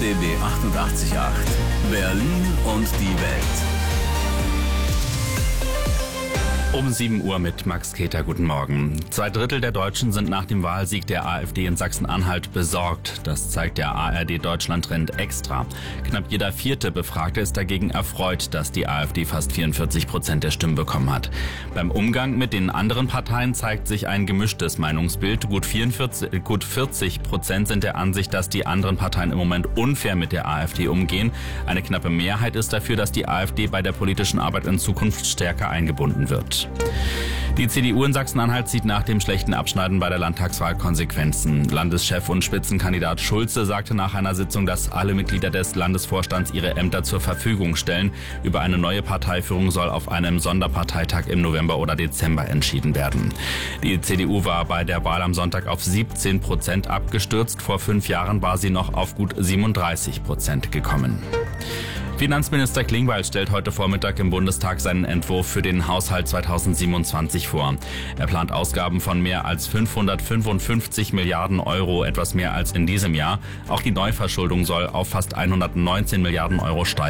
RBB 88.8 Berlin und die Welt. Um 7 Uhr mit Max Keter, guten Morgen. 2/3 der Deutschen sind nach dem Wahlsieg der AfD in Sachsen-Anhalt besorgt. Das zeigt der ARD-Deutschland-Trend extra. Knapp jeder vierte Befragte ist dagegen erfreut, dass die AfD fast 44% der Stimmen bekommen hat. Beim Umgang mit den anderen Parteien zeigt sich ein gemischtes Meinungsbild. Gut 40% sind der Ansicht, dass die anderen Parteien im Moment unfair mit der AfD umgehen. Eine knappe Mehrheit ist dafür, dass die AfD bei der politischen Arbeit in Zukunft stärker eingebunden wird. Die CDU in Sachsen-Anhalt zieht nach dem schlechten Abschneiden bei der Landtagswahl Konsequenzen. Landeschef und Spitzenkandidat Schulze sagte nach einer Sitzung, dass alle Mitglieder des Landesvorstands ihre Ämter zur Verfügung stellen. Über eine neue Parteiführung soll auf einem Sonderparteitag im November oder Dezember entschieden werden. Die CDU war bei der Wahl am Sonntag auf 17% abgestürzt. Vor 5 Jahren war sie noch auf gut 37% gekommen. Finanzminister Klingbeil stellt heute Vormittag im Bundestag seinen Entwurf für den Haushalt 2027 vor. Er plant Ausgaben von mehr als 555 Milliarden Euro, etwas mehr als in diesem Jahr. Auch die Neuverschuldung soll auf fast 119 Milliarden Euro steigen.